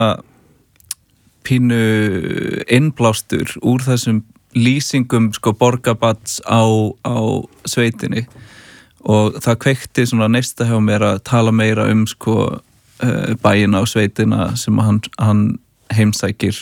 pínu innblástur úr þessum lýsingum sko borgarbats á sveitinni og það kveikti svona neista hjá mér að tala meira sko bæina og sveitina sem hann heimsækir